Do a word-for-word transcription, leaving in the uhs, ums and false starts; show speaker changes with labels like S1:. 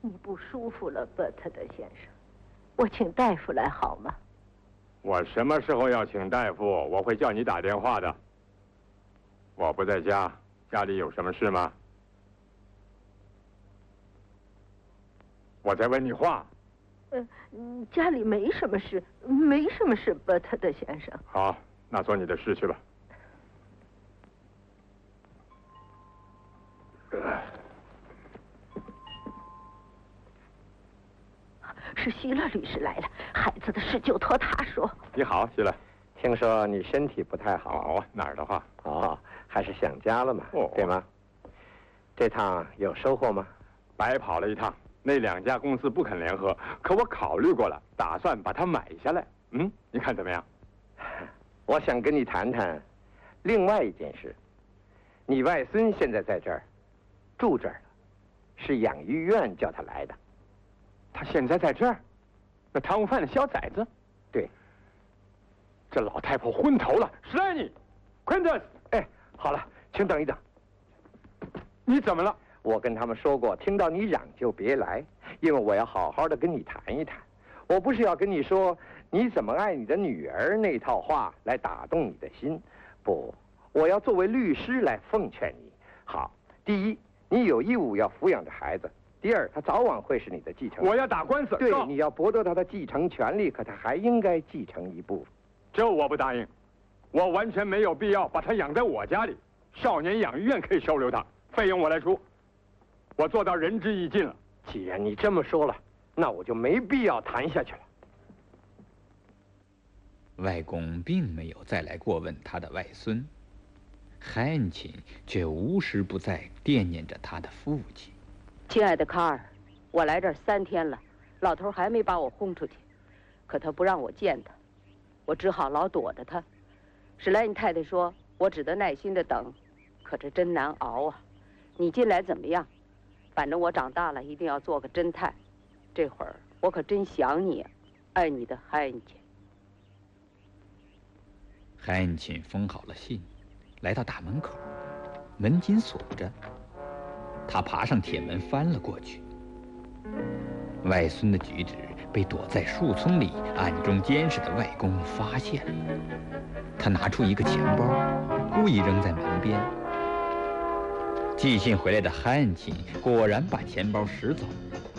S1: 你不舒服了，伯特的先生，我请大夫来好吗？
S2: 我什么时候要请大夫？我会叫你打电话的。我不在家，家里有什么事吗？我在问你话。
S1: 呃，家里没什么事，没什么事，伯特的先生。
S2: 好，那做你的事去吧。
S1: 是希勒律师来了，孩子的事就托他说。
S2: 你好，希勒。
S3: 听说你身体不太好。
S2: 哦，哪儿的话？
S3: 哦，还是想家了嘛？
S2: 哦，
S3: 对吗？这趟有收获吗？
S2: 白跑了一趟。那两家公司不肯联合，可我考虑过了，打算把它买下来。嗯，你看怎么样？
S3: 我想跟你谈谈另外一件事。你外孙现在在这儿，住这儿了，是养育院叫他来的。
S2: 他现在在这儿？那贪污犯的小崽子？
S3: 对。
S2: 这老太婆昏头了，史莱尼 ，Quintus，
S3: 哎，好了，请等一等。
S2: 你怎么了？
S3: 我跟他们说过，听到你嚷就别来，因为我要好好的跟你谈一谈。我不是要跟你说你怎么爱你的女儿那套话来打动你的心，不，我要作为律师来奉劝你。好，第一，你有义务要抚养着孩子；第二，他早晚会是你的继承人。
S2: 我要打官司。
S3: 对，你要剥夺他的继承权利，可他还应该继承一部分。
S2: 这我不答应，我完全没有必要把他养在我家里。少年养育院可以收留他，费用我来出。我做到仁至义尽了。
S3: 既然你这么说了，那我就没必要谈下去了。
S4: 外公并没有再来过问他的外孙，汉琴却无时不在惦念着他的父亲。
S5: 亲爱的卡尔，我来这儿三天了，老头还没把我轰出去，可他不让我见他，我只好老躲着他。史莱尼太太说，我只得耐心的等，可这真难熬啊。你近来怎么样？反正我长大了一定要做个侦探，这会儿我可真想你，爱你的汉琴。
S4: 汉琴封好了信，来到大门口，门紧锁着。他爬上铁门翻了过去。外孙的举止被躲在树丛里暗中监视的外公发现了。他拿出一个钱包，故意扔在门边。寄信回来的汉琴果然把钱包拾走，